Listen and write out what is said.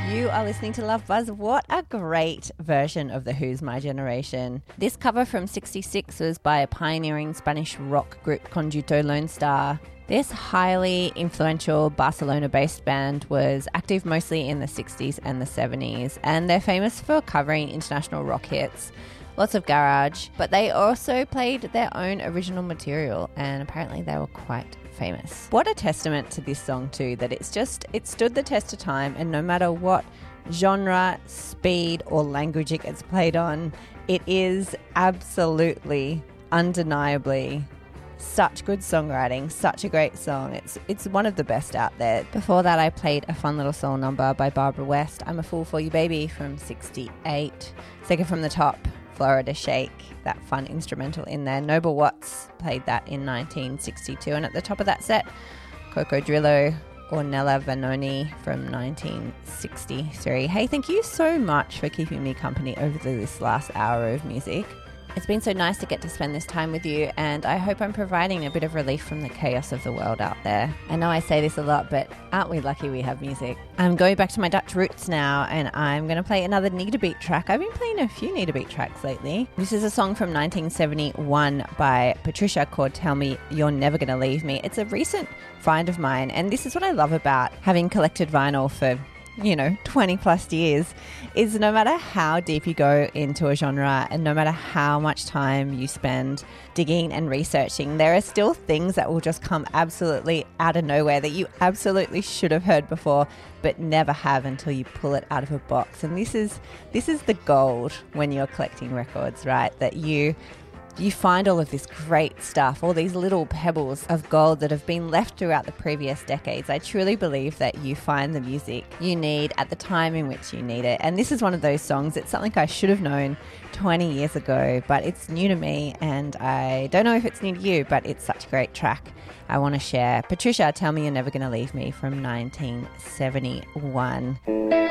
You are listening to Love Buzz. What a great version of The Who's My Generation. This cover from 66 was by a pioneering Spanish rock group, Conjunto Lone Star. This highly influential Barcelona-based band was active mostly in the 60s and the 70s, and they're famous for covering international rock hits, lots of garage, but they also played their own original material, and apparently they were quite famous. What a testament to this song too, that it stood the test of time, and no matter what genre, speed or language it gets played on, it is absolutely, undeniably such good songwriting, such a great song. It's one of the best out there. Before that, I played a fun little soul number by Barbara West, I'm a Fool for You Baby from 68. Second from the top, Florida Shake, that fun instrumental in there. Noble Watts played that in 1962. And at the top of that set, Coco Drillo, Ornella Vanoni from 1963. Hey, thank you so much for keeping me company over this last hour of music. It's been so nice to get to spend this time with you, and I hope I'm providing a bit of relief from the chaos of the world out there. I know I say this a lot, but aren't we lucky we have music? I'm going back to my Dutch roots now, and I'm going to play another Nita Beat track. I've been playing a few Nita Beat tracks lately. This is a song from 1971 by Patricia called Tell Me You're Never Gonna Leave Me. It's a recent find of mine, and this is what I love about having collected vinyl for 20 plus years, is no matter how deep you go into a genre and no matter how much time you spend digging and researching, there are still things that will just come absolutely out of nowhere that you absolutely should have heard before but never have until you pull it out of a box. And this is the gold when you're collecting records, right? That you find all of this great stuff, all these little pebbles of gold that have been left throughout the previous decades. I truly believe that you find the music you need at the time in which you need it. And this is one of those songs. It's something I should have known 20 years ago, but it's new to me, and I don't know if it's new to you, but it's such a great track I want to share. Patricia, Tell Me You're Never Gonna Leave Me from 1971.